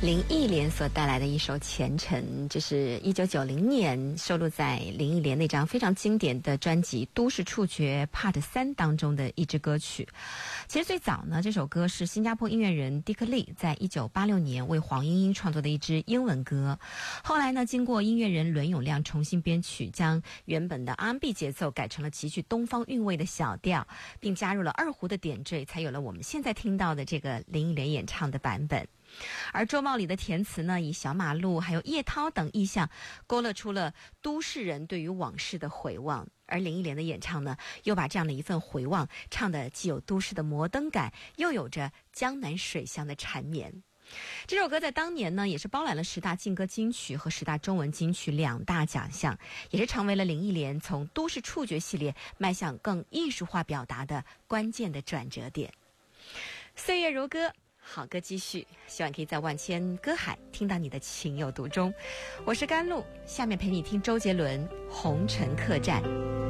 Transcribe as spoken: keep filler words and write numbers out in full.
林忆莲所带来的一首《前程》，这是一九九零年收录在林忆莲那张非常经典的专辑《都市触觉 Part 三》当中的一支歌曲。其实最早呢，这首歌是新加坡音乐人迪克利在一九八六年为黄莺莺创作的一支英文歌。后来呢，经过音乐人伦永亮重新编曲，将原本的 R and B 节奏改成了极具东方韵味的小调，并加入了二胡的点缀，才有了我们现在听到的这个林忆莲演唱的版本。而周茂里的填词呢，以小马路还有叶涛等意象勾勒出了都市人对于往事的回望，而林忆莲的演唱呢，又把这样的一份回望唱得既有都市的摩登感，又有着江南水乡的缠绵。这首歌在当年呢，也是包揽了十大劲歌金曲和十大中文金曲两大奖项，也是成为了林忆莲从都市触觉系列迈向更艺术化表达的关键的转折点。岁月如歌，好歌继续，希望可以在万千歌海听到你的情有独钟。我是甘露，下面陪你听周杰伦《红尘客栈》。